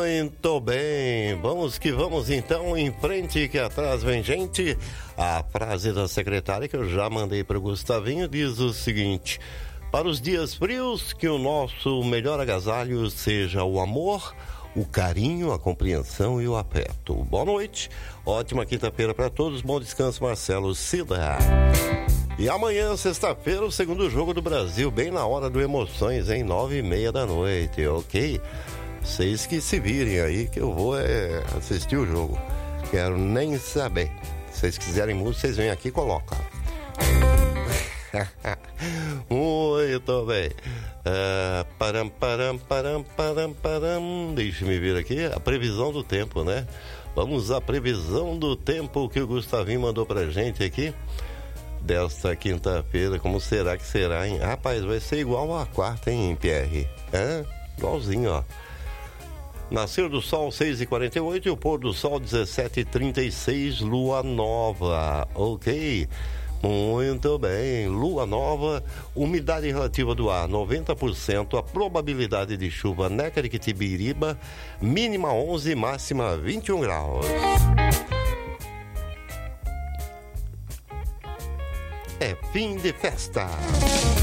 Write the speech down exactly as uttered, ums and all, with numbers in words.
Muito bem, vamos que vamos então, em frente que atrás vem gente. A frase da secretária que eu já mandei para o Gustavinho diz o seguinte: para os dias frios, que o nosso melhor agasalho seja o amor, o carinho, a compreensão e o afeto. Boa noite, ótima quinta-feira para todos, bom descanso, Marcelo Cida. E amanhã, sexta-feira, o segundo jogo do Brasil, bem na hora do Emoções, em nove e meia da noite, ok? Vocês que se virem aí, que eu vou é, assistir o jogo. Quero nem saber. Se vocês quiserem música, vocês vêm aqui e colocam. Muito bem. Uh, param, param, param, param, param. Deixa-me ver aqui a previsão do tempo, né? Vamos à previsão do tempo que o Gustavinho mandou pra gente aqui. Desta quinta-feira, como será que será, hein? Rapaz, vai ser igual a quarta, hein, Pierre? É, igualzinho, ó. Nascer do sol seis e quarenta e oito e o pôr do sol dezessete e trinta e seis, lua nova, ok? Muito bem, lua nova, umidade relativa do ar noventa por cento, a probabilidade de chuva Necariquitibiriba, mínima onze, máxima vinte e um graus. É fim de festa.